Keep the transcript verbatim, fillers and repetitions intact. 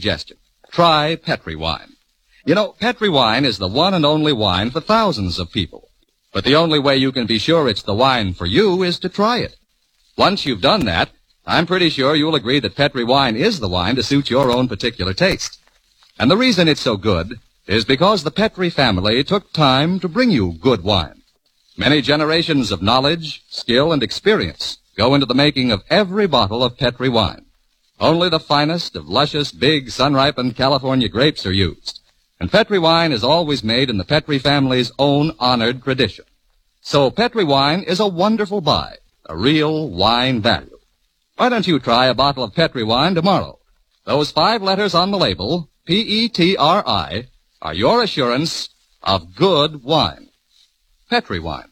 suggestion. Try Petri wine. You know, Petri wine is the one and only wine for thousands of people. But the only way you can be sure it's the wine for you is to try it. Once you've done that, I'm pretty sure you'll agree that Petri wine is the wine to suit your own particular taste. And the reason it's so good is because the Petri family took time to bring you good wine. Many generations of knowledge, skill, and experience go into the making of every bottle of Petri wine. Only the finest of luscious, big, sun-ripened California grapes are used. And Petri wine is always made in the Petri family's own honored tradition. So Petri wine is a wonderful buy, a real wine value. Why don't you try a bottle of Petri wine tomorrow? Those five letters on the label, P E T R I, are your assurance of good wine. Petri wine.